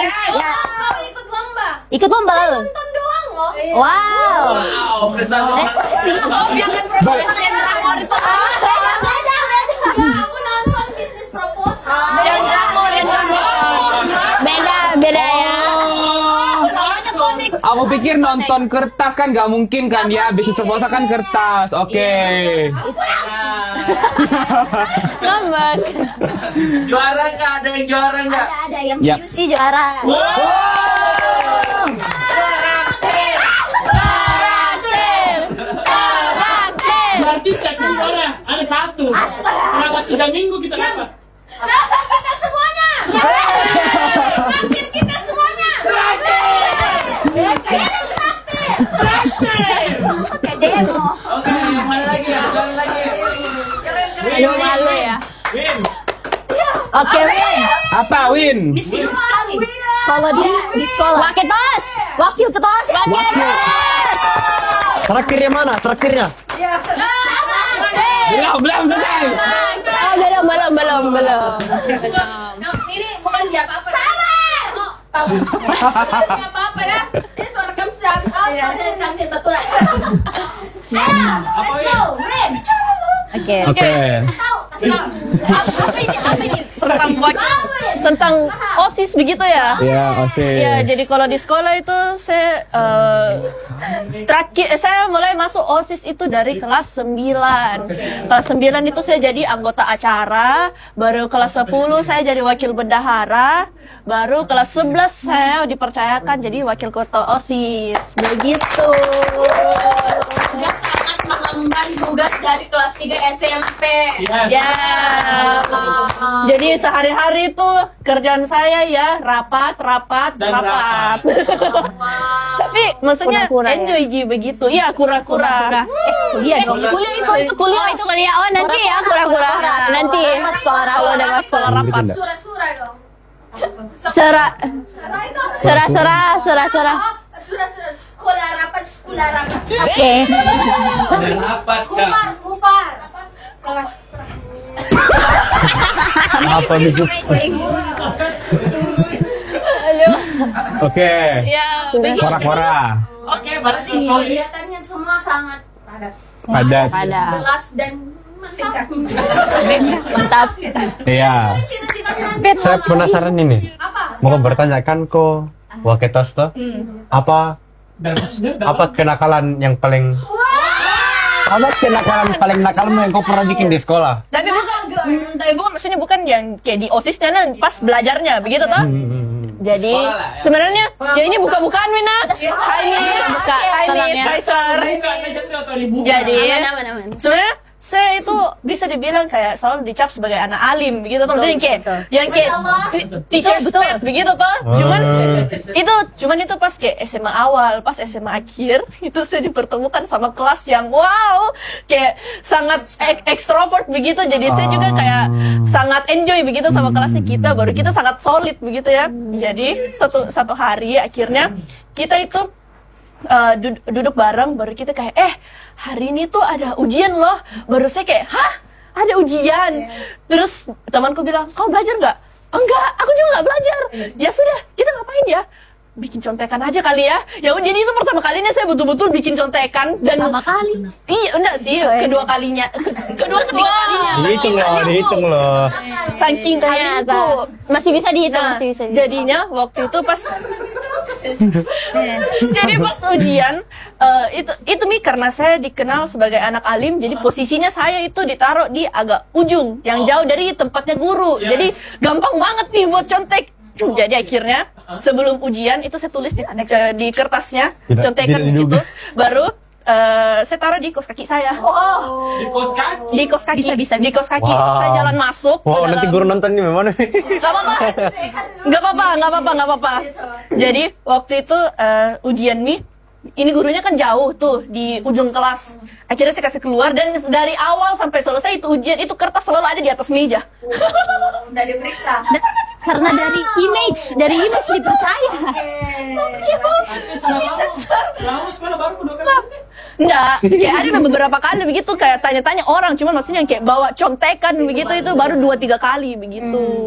Ya. Kau ikut lomba. Ikut lomba lalu. Nonton doang loh. Wow. Prestasi. Oh, jangan proposal yang drakor itu. Beda. Aku nonton bisnis proposal. Yang drakor. Beda ya. Namanya komik. Aku pikir nonton kertas kan nggak mungkin kan ya, bisnis proposal kan kertas. Oke. Ngambek. Juara nggak? Ada yang juara nggak? Ada yang Yap. PUC juara. Berarti setiap juara ada satu. Selama 3 minggu kita dapat. Kita semuanya. Traktir kita semuanya. Kayak demo. Oke, yang mana lagi ya? Juara lagi. Aduh malu ya. Win. Oke, Win. Apa Win? Sibuk sekali. Kalau dia di sekolah. Wakil kelas. Wakil kelas. Terakhirnya mana? Terakhirnya? Belum selesai. Belum. Ini bukan dia apa-apa. Sabar. Bukan apa-apa ya. Ini suara kamu sudah habis. Oh, jadi traktir betul ya. Let's go. Win. Oke. Tahu. Apa ini? Tentang OSIS begitu ya? Ya, OSIS. Ya, jadi kalau di sekolah itu saya saya mulai masuk OSIS itu dari kelas 9. Kelas 9 itu saya jadi anggota acara, baru kelas 10 saya jadi wakil bendahara, baru kelas 11 saya dipercayakan jadi wakil ketua OSIS. Begitu. Dia sangat mengemban tugas dari kelas 3 SMP. Ya. Jadi sehari-hari itu kerjaan saya ya rapat. Tapi maksudnya Kura-kura, enjoy Ji begitu. Iya, kura-kura. Kuliah dong. Kuliah itu kuliah. Oh, itu kuliah. Oh, nanti ya kura-kura. Nanti sekolah rapat. Kalau udah masuk sekolah rapat. Sura-sura dong. Sera. Sura itu apa? Sera. Oh, sura-sura. Sekolah rapat. Oke. Ada rapat kak. Kupar. Kelas. Apa itu? Oke. Ya, Kora-kora. Oke, berarti Jadi solid. kegiatannya semua sangat padat. Padat. Jelas dan singkat. Mantap. Iya. Cita-cita nanti Saya penasaran ini. apa? Mau bertanyakan kok Waketas tuh apa kenakalan yang paling nakalmu yang kau pernah bikin di sekolah? tapi bukan maksudnya bukan yang kayak di OSISnya kan pas belajarnya begitu toh. Jadi Sekolah lah, ya. sebenarnya ya ini buka-bukaan Wina. Hai Miss, Buka, tenang ya. Hai Sir. Buka aja atau dibuka. Jadi Aman. sebenarnya saya itu bisa dibilang kayak selalu dicap sebagai anak alim begitu toh, maksudnya yang kayak teacher's pet begitu toh. Cuman itu pas kayak SMA awal, pas SMA akhir itu saya dipertemukan sama kelas yang wow kayak sangat ekstrovert begitu. Jadi saya juga kayak sangat enjoy begitu sama kelasnya kita, baru kita sangat solid begitu ya. Jadi satu hari akhirnya kita itu duduk bareng, baru kita kayak hari ini tuh ada ujian loh. Baru saya kayak hah, ada ujian? Terus temanku bilang, kau belajar nggak? Enggak, aku juga nggak belajar. Ya sudah, kita ngapain ya? Bikin contekan aja kali ya. Ya jadi itu pertama kalinya saya betul-betul bikin contekan. Dan Pertama kali. iya enggak sih, kedua kalinya, kedua ketiga kalinya. Dihitung loh. Saking kalian Ternyata tuh. masih bisa dihitung, Nah, masih bisa dihitung. jadinya waktu itu pas jadi pas ujian itu Mi karena saya dikenal sebagai anak alim, jadi posisinya saya itu ditaruh di agak ujung yang jauh dari tempatnya guru. Jadi gampang banget nih buat contek. Jadi akhirnya sebelum ujian itu saya tulis di kertasnya contekan begitu. Baru saya taruh di kos kaki saya. Di kos kaki. Di kos kaki. Bisa. Di kos kaki. Wow. Saya jalan masuk. Wow, ke nanti dalam- guru nonton ini gimana sih? Gak apa-apa. Jadi waktu itu ujian Mi, ini gurunya kan jauh tuh di ujung kelas. Akhirnya saya kasih keluar dan dari awal sampai selesai itu ujian itu kertas selalu ada di atas meja. Udah diperiksa. Karena dari image dipercaya. Selama sekolah baru kedua kali. Enggak, kayak ada beberapa kali begitu kayak tanya-tanya orang, cuman maksudnya kayak bawa contekan begitu itu baru 2-3 kali begitu.